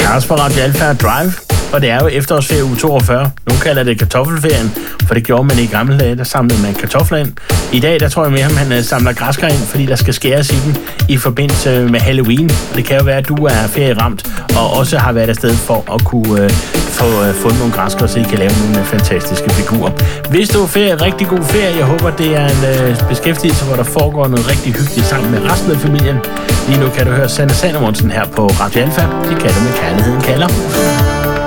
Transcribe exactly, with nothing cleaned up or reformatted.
Lars fra Radio Alpha Drive, og det er jo efterårsferie uge toogfyrre. Nogle kalder det kartoffelferien, for det gjorde man i gamle dage, der samlede man kartofler ind. I dag, der tror jeg mere, at man samler græskar ind, fordi der skal skæres i dem i forbindelse med Halloween. Det kan jo være, at du er ferieramt, og også har været afsted for at kunne øh, få øh, fundet nogle græskar, så I kan lave nogle fantastiske figurer. Hvis du er ferie, rigtig god ferie. Jeg håber, det er en øh, beskæftigelse, hvor der foregår noget rigtig hyggeligt sammen med resten af familien. Lige nu kan du høre Sanne Sandemonsen her på Radio Alpha. De kalder med Kærligheden kalder.